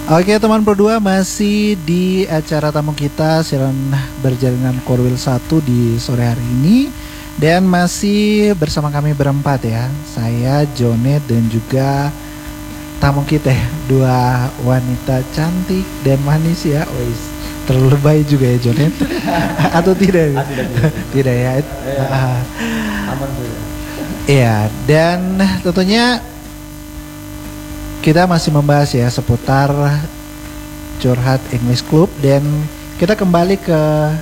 Oke teman berdua, masih di acara tamu kita siaran berjaringan Korwil 1 di sore hari ini. Dan masih bersama kami berempat ya. Saya, Jonet, dan juga tamu kita ya, dua wanita cantik dan manis ya. Wis, terlalu baik juga ya Jonet. Atau tidak? Tidak ya. Aman saja. Iya, dan tentunya kita masih membahas ya seputar Curhat English Club, dan kita kembali ke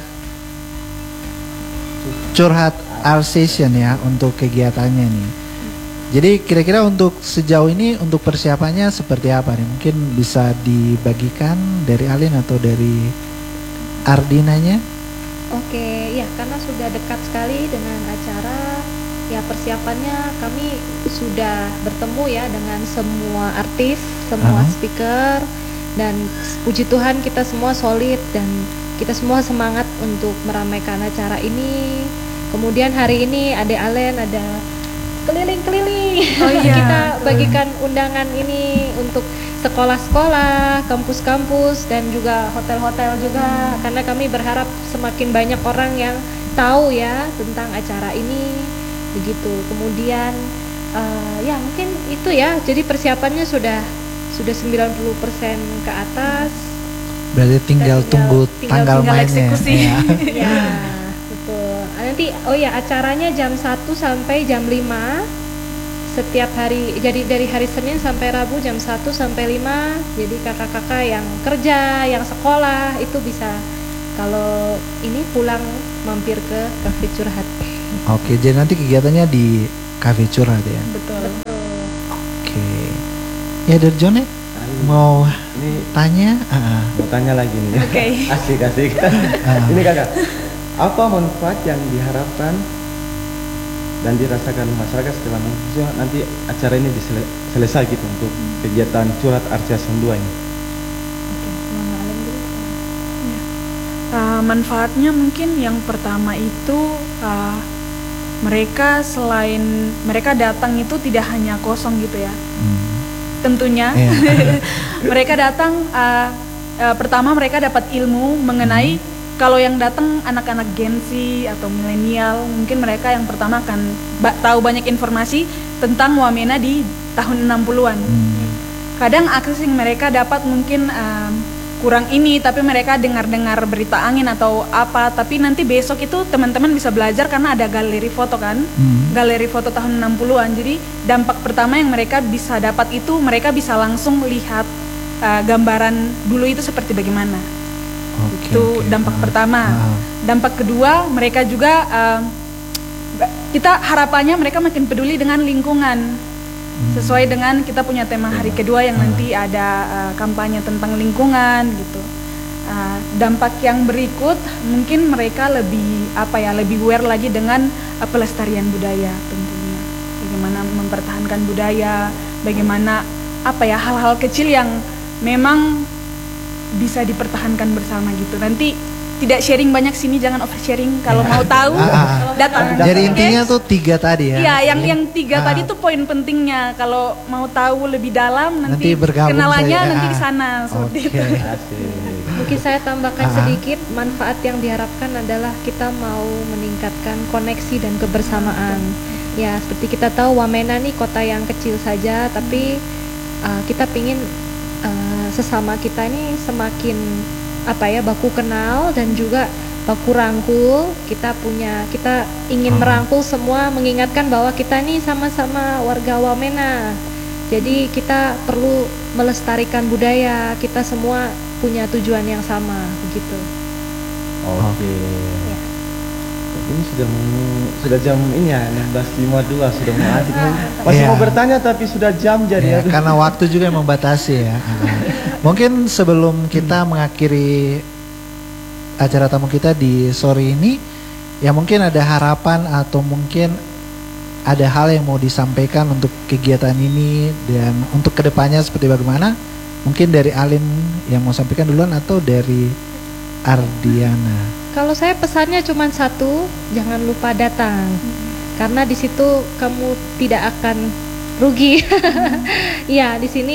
Curhat Art Session ya untuk kegiatannya nih. Jadi kira-kira untuk sejauh ini untuk persiapannya seperti apa nih? Mungkin bisa dibagikan dari Alin atau dari Ardinanya? Oke, ya karena sudah dekat sekali dengan acara, ya persiapannya kami sudah bertemu ya dengan semua artis, semua speaker, dan puji Tuhan kita semua solid dan kita semua semangat untuk meramaikan acara ini. Kemudian hari ini Ade Alen ada keliling-keliling. Oh iya. Kita bagikan undangan ini untuk sekolah-sekolah, kampus-kampus, dan juga hotel-hotel juga, karena kami berharap semakin banyak orang yang tahu ya tentang acara ini. Begitu. Kemudian ya mungkin itu ya. Jadi persiapannya sudah 90% ke atas. Berarti tinggal tunggu tanggal mainnya. Eksekusi. Ya. Ya, betul. Nanti acaranya jam 1 sampai jam 5 setiap hari. Jadi dari hari Senin sampai Rabu jam 1 sampai 5. Jadi kakak-kakak yang kerja, yang sekolah itu bisa kalau ini pulang mampir ke Cafe Curhat. Oke, jadi nanti kegiatannya di Cafe Curhat ya. Betul. Oke. Ya dari Jonet mau Ini tanya? mau tanya lagi nih. Oke. Asik. Ini kakak, apa manfaat yang diharapkan dan dirasakan masyarakat setelah nanti acara ini selesai gitu untuk kegiatan Curhat Art Session 2 ini? Manfaatnya mungkin yang pertama itu mereka datang itu tidak hanya kosong gitu ya. Tentunya mereka datang pertama mereka dapat ilmu mengenai kalau yang datang anak-anak Gen Z atau milenial, mungkin mereka yang pertama akan tahu banyak informasi tentang Wamena di tahun 60-an. Kadang akses yang mereka dapat mungkin kurang ini, tapi mereka dengar-dengar berita angin atau apa, tapi nanti besok itu teman-teman bisa belajar karena ada galeri foto kan, galeri foto tahun 60-an. Jadi dampak pertama yang mereka bisa dapat itu mereka bisa langsung lihat gambaran dulu itu seperti bagaimana. Itu dampak pertama. Dampak kedua, mereka juga kita harapannya mereka makin peduli dengan lingkungan. Sesuai dengan kita punya tema hari kedua yang nanti ada kampanye tentang lingkungan gitu. Dampak yang berikut mungkin mereka lebih aware lagi dengan pelestarian budaya tentunya. Bagaimana mempertahankan budaya, bagaimana hal-hal kecil yang memang bisa dipertahankan bersama gitu. Nanti tidak sharing banyak sini, jangan oversharing. Kalau mau tahu datang. Jadi intinya tuh 3 tadi ya. Iya, yang 3 tadi tuh poin pentingnya. Kalau mau tahu lebih dalam nanti kenalannya nanti di sana seperti itu. Mungkin saya tambahkan sedikit, manfaat yang diharapkan adalah kita mau meningkatkan koneksi dan kebersamaan. Ya, seperti kita tahu Wamena nih kota yang kecil saja, tapi kita pingin sesama kita ini semakin baku kenal dan juga baku rangkul. Kita ingin merangkul semua, mengingatkan bahwa kita ini sama-sama warga Wamena. Jadi kita perlu melestarikan budaya, kita semua punya tujuan yang sama begitu. Oke. Ya. Ini sudah jam ini ya, 16.52 sudah mau asik. Masih mau bertanya tapi sudah jam jadi karena waktu juga yang membatasi ya. Mungkin sebelum kita mengakhiri acara tamu kita di sore ini, ya mungkin ada harapan atau mungkin ada hal yang mau disampaikan untuk kegiatan ini dan untuk kedepannya seperti bagaimana? Mungkin dari Alin yang mau sampaikan duluan atau dari Ardiana? Kalau saya pesannya cuma satu, jangan lupa datang, karena di situ kamu tidak akan rugi. Ya, di sini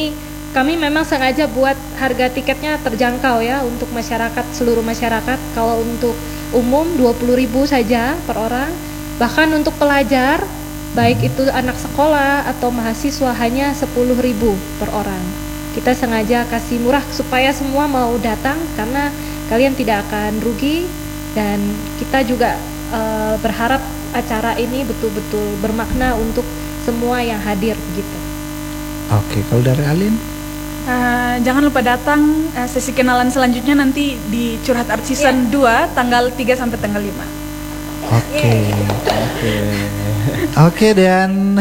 kami memang sengaja buat harga tiketnya terjangkau ya untuk masyarakat, seluruh masyarakat. Kalau untuk umum 20.000 saja per orang. Bahkan untuk pelajar, baik itu anak sekolah atau mahasiswa hanya 10.000 per orang. Kita sengaja kasih murah supaya semua mau datang karena kalian tidak akan rugi, dan kita juga berharap acara ini betul-betul bermakna untuk semua yang hadir gitu. Oke, kalau dari Alin? Jangan lupa datang, sesi kenalan selanjutnya nanti di Curhat Art Season 2 tanggal 3 sampai tanggal 5. Oke, dan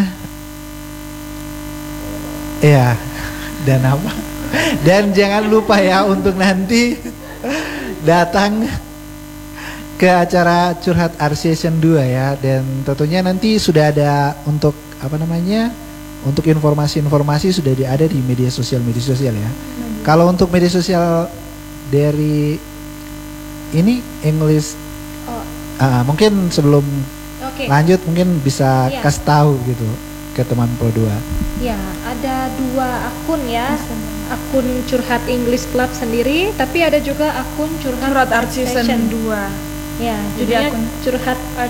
ya, dan apa? Dan jangan lupa ya untuk nanti datang ke acara Curhat Art Season 2 ya, dan tentunya nanti sudah ada untuk untuk informasi-informasi sudah ada di media sosial ya. Kalau untuk media sosial dari ini English, mungkin sebelum lanjut mungkin bisa kasih tahu gitu ke teman Pro 2. Ya, ada 2 akun ya. Akun Curhat English Club sendiri, tapi ada juga akun Curhat Art Season 2. Ya, judulnya Curhat Art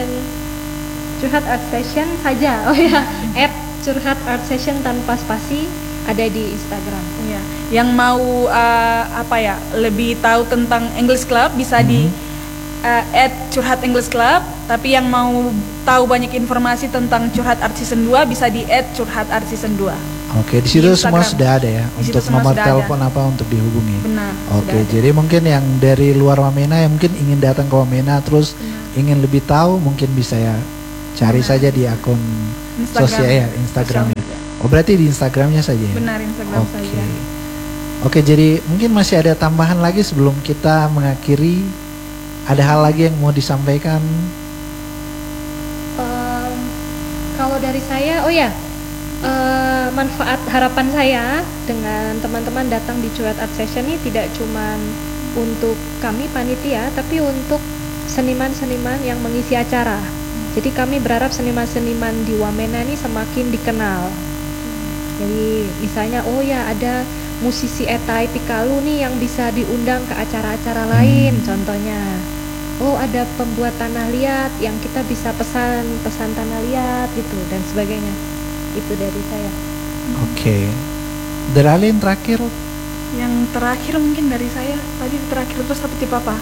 Session saja. Oh ya, @Curhat Art Session tanpa spasi, ada di Instagram. Ya. Yang mau lebih tahu tentang English Club bisa di @Curhat English Club. Tapi yang mau tahu banyak informasi tentang Curhat Art Season 2 bisa di @Curhat Art Season 2. Oke, di situ semua sudah ada ya untuk nomor telepon untuk dihubungi. Benar. Oke, jadi mungkin yang dari luar Wamena yang mungkin ingin datang ke Wamena terus ingin lebih tahu, mungkin bisa ya cari saja di akun Instagramnya. Oh, berarti di Instagramnya saja ya? Benar, Instagram saja. Oke, jadi mungkin masih ada tambahan lagi sebelum kita mengakhiri. Ada hal lagi yang mau disampaikan? Kalau dari saya, manfaat harapan saya dengan teman-teman datang di Curhat Art Session ini tidak cuma untuk kami panitia, tapi untuk seniman-seniman yang mengisi acara. Jadi kami berharap seniman-seniman di Wamena ini semakin dikenal. Jadi misalnya ada musisi Etai Pikalu nih yang bisa diundang ke acara-acara lain contohnya. Ada pembuat tanah liat yang kita bisa pesan tanah liat gitu dan sebagainya. Itu dari saya. Oke. Dari Alin terakhir? Yang terakhir mungkin dari saya. Tadi terakhir terus seperti Papa.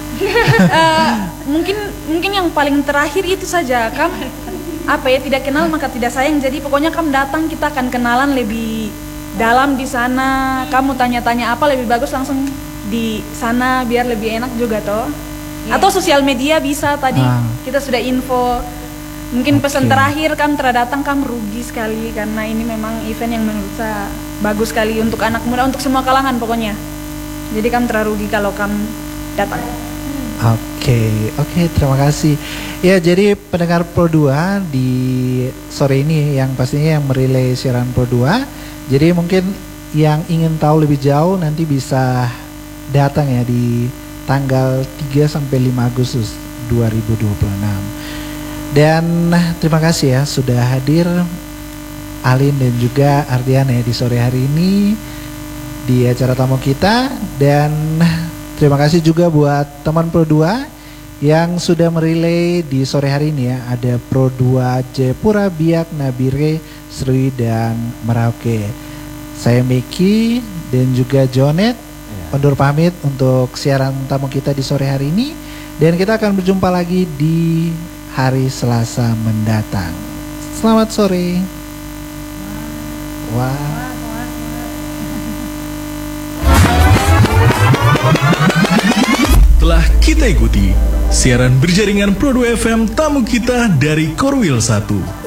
Mungkin yang paling terakhir itu saja. Tidak kenal maka tidak sayang. Jadi pokoknya kamu datang, kita akan kenalan lebih dalam di sana. Kamu tanya-tanya apa lebih bagus langsung di sana biar lebih enak juga toh. Atau sosial media bisa tadi kita sudah info. Mungkin pesan terakhir, kamu datang kamu rugi sekali karena ini memang event yang menurut saya bagus sekali untuk anak muda, untuk semua kalangan pokoknya. Jadi kamu rugi kalau kamu datang. Oke, terima kasih. Ya, jadi pendengar Pro 2 di sore ini yang pastinya yang merelay siaran Pro 2. Jadi mungkin yang ingin tahu lebih jauh nanti bisa datang ya di tanggal 3 sampai 5 Agustus 2026. Dan terima kasih ya sudah hadir Alin dan juga Ardian ya di sore hari ini di acara tamu kita. Dan terima kasih juga buat teman Pro 2 yang sudah merelay di sore hari ini ya. Ada Pro 2 Jayapura, Biak, Nabire, Sri dan Merauke. Saya Miki dan juga Jonet undur pamit untuk siaran tamu kita di sore hari ini. Dan kita akan berjumpa lagi di hari Selasa mendatang. Selamat sore. Telah kita ikuti siaran berjaringan Pro 2 FM tamu kita dari Korwil 1.